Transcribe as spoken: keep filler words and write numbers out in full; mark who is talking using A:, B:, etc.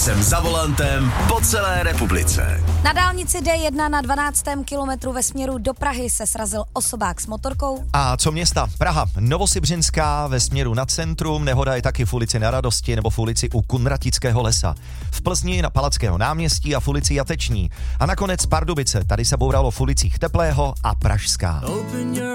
A: jsem za volantem po celé republice.
B: Na dálnici D jedna na dvanáctém kilometru ve směru do Prahy se srazil osobák s motorkou.
C: A co města? Praha, Novosibřinská ve směru na centrum, nehoda je taky v ulici Na Radosti nebo v ulici u Kunratického lesa. V Plzni na Palackého náměstí a v ulici Jateční. A nakonec Pardubice, tady se bouralo v ulicích Teplého a Pražská.